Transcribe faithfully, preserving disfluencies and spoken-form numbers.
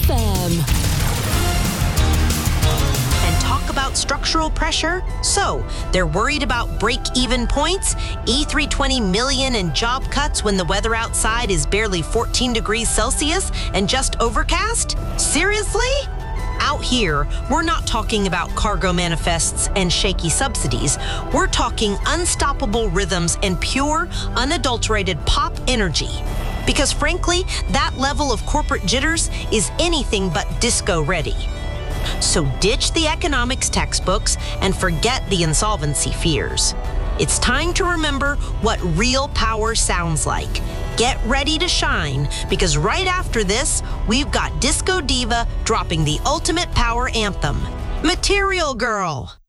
F M. And talk about structural pressure? So, they're worried about break-even points, E three twenty million in job cuts when the weather outside is barely fourteen degrees Celsius and just overcast? Seriously? Out here, we're not talking about cargo manifests and shaky subsidies. We're talking unstoppable rhythms and pure, unadulterated pop energy. Because frankly, that level of corporate jitters is anything but disco ready. So ditch the economics textbooks and forget the insolvency fears. It's time to remember what real power sounds like. Get ready to shine, because right after this, we've got Disco Diva dropping the ultimate power anthem, Material Girl.